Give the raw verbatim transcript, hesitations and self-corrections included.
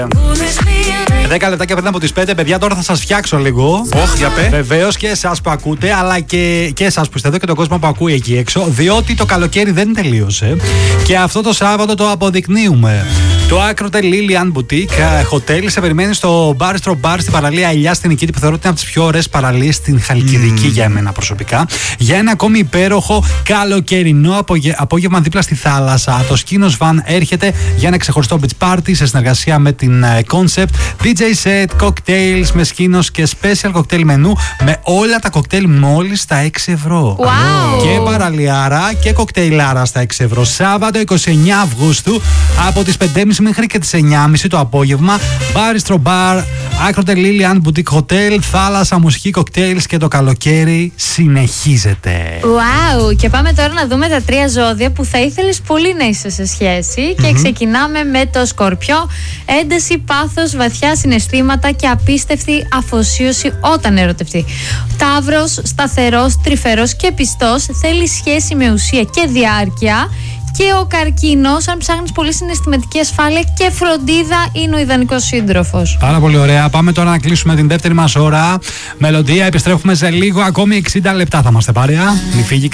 δέκα λεπτάκια πριν από τις πέντε, παιδιά, τώρα θα σας φτιάξω λίγο. Όχι, για πέ. Βεβαίως και εσάς που ακούτε, αλλά και, και εσάς που είστε εδώ και τον κόσμο που ακούει εκεί έξω, διότι το καλοκαίρι δεν τελείωσε και αυτό το Σάββατο το αποδεικνύουμε. Το Acrotel Lilian Boutique Hotel σε περιμένει στο Bistro Bar στην παραλία Ηλιά στην Νικήτη, που θεωρώ ότι είναι από τις πιο ωραίες παραλίες στην Χαλκιδική mm. για εμένα προσωπικά. Για ένα ακόμη υπέροχο καλοκαιρινό απογε... απόγευμα δίπλα στη θάλασσα. Το Skinos Van έρχεται για ένα ξεχωριστό beach party σε συνεργασία με την Concept, ντι τζέι set, cocktails με Skinos και special cocktail menu με όλα τα cocktail μόλις στα έξι ευρώ. Wow. Και παραλιάρα και κοκτέιλάρα στα έξι ευρώ. Σάββατο είκοσι εννέα Αυγούστου από τις πέντε και μισή μέχρι και τις εννιά και μισή το απόγευμα. Bistro Bar, Acrotel Lilian Boutique Hotel, θάλασσα, μουσική, κοκτέιλς και το καλοκαίρι συνεχίζεται. Wow! Και πάμε τώρα να δούμε τα τρία ζώδια που θα ήθελες πολύ να είσαι σε σχέση. Mm-hmm. Και ξεκινάμε με το Σκορπιό. Ένταση, πάθος, βαθιά συναισθήματα και απίστευτη αφοσίωση όταν ερωτευτεί. Ταύρος, σταθερός, τρυφερός και πιστός, θέλει σχέση με ουσία και διάρκεια. Και ο Καρκίνος, αν ψάχνεις πολύ συναισθηματική ασφάλεια και φροντίδα, είναι ο ιδανικός σύντροφος. Πάρα πολύ ωραία. Πάμε τώρα να κλείσουμε την δεύτερη μας ώρα. Μελωδία, επιστρέφουμε σε λίγο. Ακόμη εξήντα λεπτά θα είμαστε παρέα. Μη φύγει.